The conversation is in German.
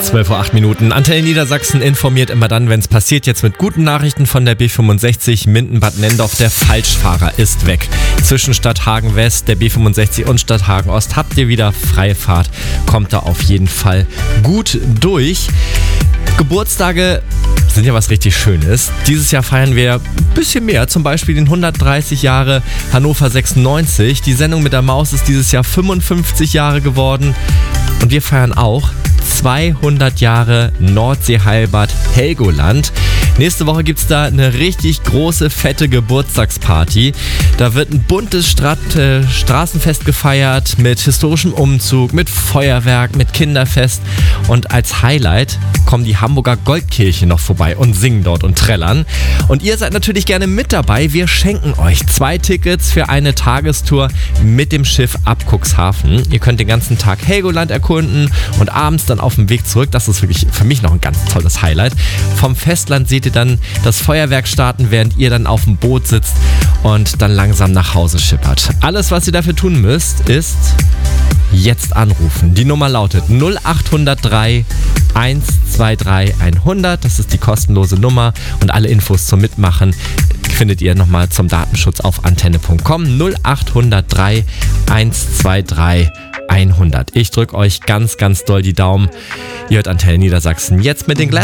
12:08 Uhr. Antenne Niedersachsen informiert immer dann, wenn es passiert. Jetzt mit guten Nachrichten von der B65 Minden-Bad Nendorf. Der Falschfahrer ist weg. Zwischen Stadthagen West, der B65 und Stadthagen Ost habt ihr wieder freie Fahrt. Kommt da auf jeden Fall gut durch. Geburtstage sind ja was richtig Schönes. Dieses Jahr feiern wir ein bisschen mehr, zum Beispiel den 130 Jahre Hannover 96. Die Sendung mit der Maus ist dieses Jahr 55 Jahre geworden. Und wir feiern auch 200 Jahre Nordseeheilbad Helgoland. Nächste Woche gibt es da eine richtig große, fette Geburtstagsparty. Da wird ein buntes Straßenfest gefeiert mit historischem Umzug, mit Feuerwerk, mit Kinderfest. Und als Highlight kommen die Hamburger Goldkirche noch vorbei und singen dort und trällern. Und ihr seid natürlich gerne mit dabei. Wir schenken euch 2 Tickets für eine Tagestour mit dem Schiff ab Cuxhaven. Ihr könnt den ganzen Tag Helgoland erkunden und abends dann auf dem Weg zurück. Das ist wirklich für mich noch ein ganz tolles Highlight. Vom Festland seht ihr dann das Feuerwerk starten, während ihr dann auf dem Boot sitzt und dann langsam nach Hause schippert. Alles, was ihr dafür tun müsst, ist jetzt anrufen. Die Nummer lautet 0803 123 100. Das ist die kostenlose Nummer und alle Infos zum Mitmachen findet ihr nochmal zum Datenschutz auf antenne.com. 0803 123 100. Ich drücke euch ganz, ganz doll die Daumen. Ihr hört Antenne Niedersachsen jetzt mit den